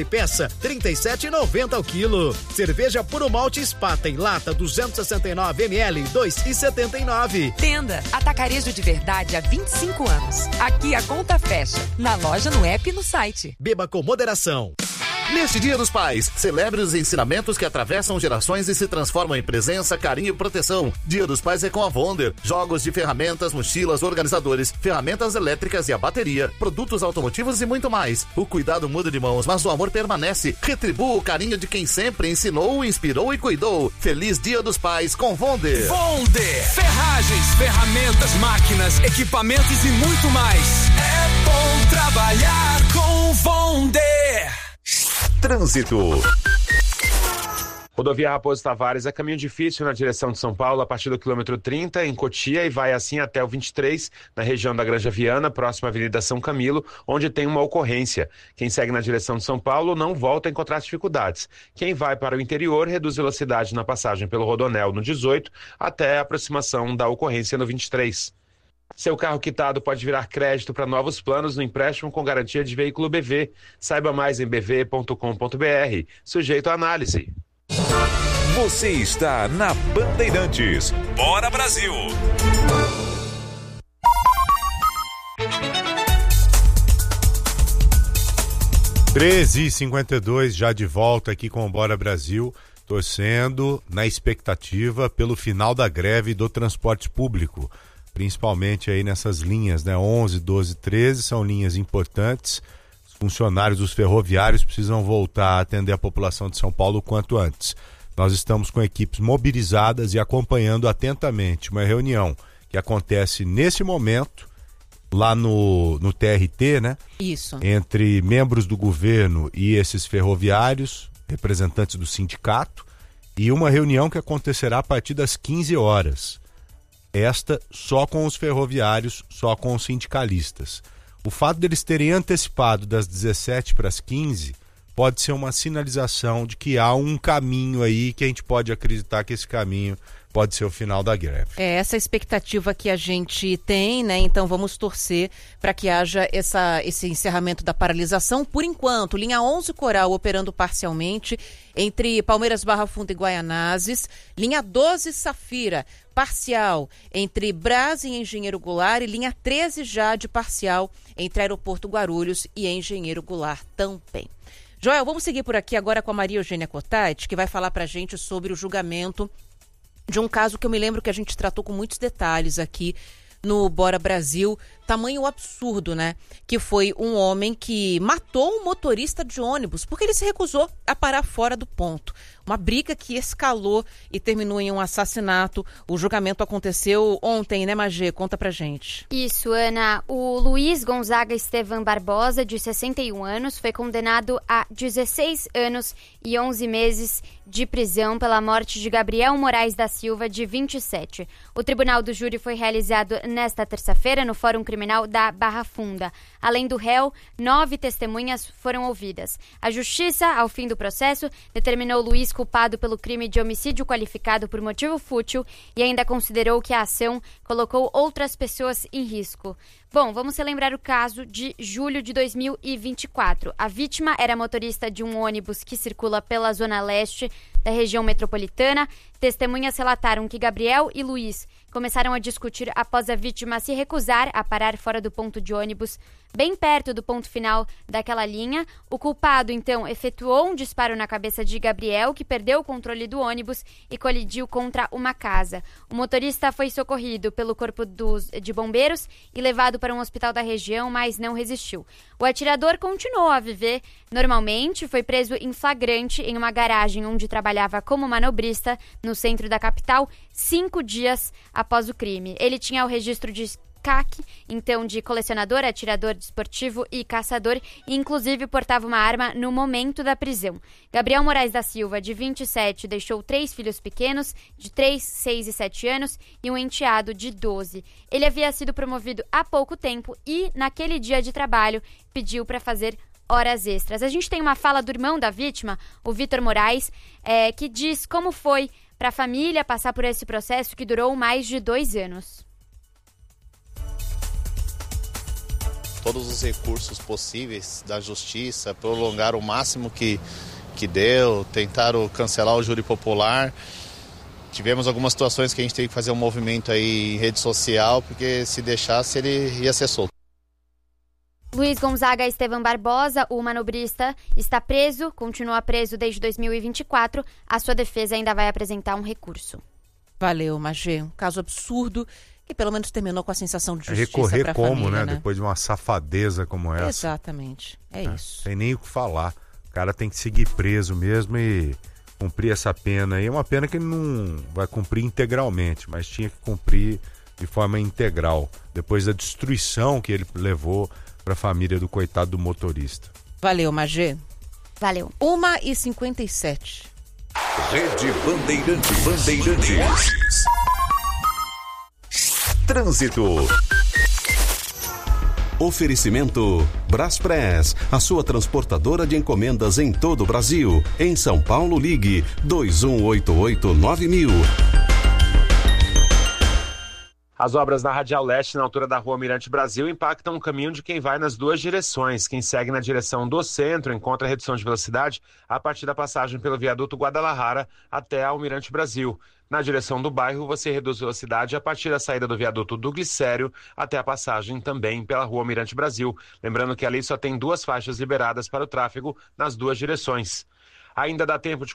peça, R$ 37,90 ao quilo. Cerveja Puro Malte Spata em lata, 269 ml, R$ 2,79. Tenda Atacarejo de Verdade há 25 anos. Aqui a conta fecha. Na loja, no app e no site. Beba com moderação. Neste Dia dos Pais, celebre os ensinamentos que atravessam gerações e se transformam em presença, carinho e proteção. Dia dos Pais é com a Wonder. Jogos de ferramentas, mochilas, organizadores, ferramentas elétricas e a bateria, produtos automotivos e muito mais. O cuidado muda de mãos, mas o amor permanece. Retribua o carinho de quem sempre ensinou, inspirou e cuidou. Feliz Dia dos Pais com Wonder. Wonder. Ferragens, ferramentas, máquinas, equipamentos e muito mais. É bom trabalhar com Wonder. Trânsito. Rodovia Raposo Tavares é caminho difícil na direção de São Paulo a partir do quilômetro 30 em Cotia e vai assim até o 23 na região da Granja Viana, próxima à Avenida São Camilo, onde tem uma ocorrência. Quem segue na direção de São Paulo não volta a encontrar dificuldades. Quem vai para o interior reduz velocidade na passagem pelo Rodonel no 18 até a aproximação da ocorrência no 23. Seu carro quitado pode virar crédito para novos planos no empréstimo com garantia de veículo BV. Saiba mais em bv.com.br. Sujeito à análise. Você está na Bandeirantes. Bora Brasil! (13h52) já de volta aqui com o Bora Brasil, torcendo na expectativa pelo final da greve do transporte público. Principalmente aí nessas linhas, né? 11, 12, 13 são linhas importantes. Os funcionários dos ferroviários precisam voltar a atender a população de São Paulo o quanto antes. Nós estamos com equipes mobilizadas e acompanhando atentamente uma reunião que acontece nesse momento lá no TRT, né? Isso. Entre membros do governo e esses ferroviários, representantes do sindicato, e uma reunião que acontecerá a partir das 15 horas. Esta só com os ferroviários, só com os sindicalistas. O fato deles terem antecipado das 17 para as 15 pode ser uma sinalização de que há um caminho aí que a gente pode acreditar que esse caminho pode ser o final da greve. É essa expectativa que a gente tem, né? Então vamos torcer para que haja esse encerramento da paralisação. Por enquanto, linha 11 Coral operando parcialmente entre Palmeiras Barra Funda e Guaianazes, linha 12 Safira parcial entre Brás e Engenheiro Goulart e linha 13 Jade parcial entre Aeroporto Guarulhos e Engenheiro Goulart também. Joel, vamos seguir por aqui agora com a Maria Eugênia Cotati, que vai falar pra gente sobre o julgamento de um caso que eu me lembro que a gente tratou com muitos detalhes aqui no Bora Brasil. Tamanho absurdo, né? Que foi um homem que matou um motorista de ônibus porque ele se recusou a parar fora do ponto. Uma briga que escalou e terminou em um assassinato. O julgamento aconteceu ontem, né, Magê? Conta pra gente. Isso, Ana. O Luiz Gonzaga Estevam Barbosa, de 61 anos, foi condenado a 16 anos e 11 meses de prisão pela morte de Gabriel Moraes da Silva, de 27. O tribunal do júri foi realizado nesta terça-feira no Fórum Criminal da Barra Funda. Além do réu, 9 testemunhas foram ouvidas. A justiça, ao fim do processo, determinou Luiz culpado pelo crime de homicídio qualificado por motivo fútil e ainda considerou que a ação colocou outras pessoas em risco. Bom, vamos relembrar o caso de julho de 2024. A vítima era motorista de um ônibus que circula pela zona leste da região metropolitana. Testemunhas relataram que Gabriel e Luiz começaram a discutir após a vítima se recusar a parar fora do ponto de ônibus, bem perto do ponto final daquela linha. O culpado, então, efetuou um disparo na cabeça de Gabriel, que perdeu o controle do ônibus e colidiu contra uma casa. O motorista foi socorrido pelo corpo de bombeiros e levado para um hospital da região, mas não resistiu. O atirador continuou a viver normalmente, foi preso em flagrante em uma garagem onde trabalhava como manobrista no centro da capital, 5 dias após o crime. Ele tinha o registro de CAC, então de colecionador, atirador desportivo e caçador, e inclusive portava uma arma no momento da prisão. Gabriel Moraes da Silva, de 27, deixou 3 filhos pequenos, de 3, 6 e 7 anos, e um enteado de 12. Ele havia sido promovido há pouco tempo e, naquele dia de trabalho, pediu para fazer horas extras. A gente tem uma fala do irmão da vítima, o Vitor Moraes, que diz como foi para a família passar por esse processo que durou mais de 2 anos. todos os recursos possíveis da justiça, prolongaram o máximo que deu, tentaram cancelar o júri popular. Tivemos algumas situações que a gente teve que fazer um movimento aí em rede social, porque se deixasse ele ia ser solto. Luiz Gonzaga Estevam Barbosa, o manobrista, está preso, continua preso desde 2024. A sua defesa ainda vai apresentar um recurso. Valeu, Magê. Um caso absurdo que pelo menos terminou com a sensação de justiça para a recorrer como, família, né? Depois de uma safadeza como essa. Exatamente. É isso. Tem nem o que falar. O cara tem que seguir preso mesmo e cumprir essa pena aí. É uma pena que ele não vai cumprir integralmente, mas tinha que cumprir de forma integral, depois da destruição que ele levou para a família do coitado do motorista. Valeu, Magê. Valeu. 1h57. Rede Bandeirantes. Trânsito. Oferecimento Braspress, a sua transportadora de encomendas em todo o Brasil. Em São Paulo, ligue 2188-9000. As obras na Radial Leste, na altura da Rua Mirante Brasil, impactam o caminho de quem vai nas duas direções. Quem segue na direção do centro encontra redução de velocidade a partir da passagem pelo viaduto Guadalajara até a Almirante Brasil. Na direção do bairro, você reduz velocidade a partir da saída do viaduto do Glicério até a passagem também pela Rua Almirante Brasil. Lembrando que ali só tem 2 faixas liberadas para o tráfego nas duas direções. Ainda dá tempo de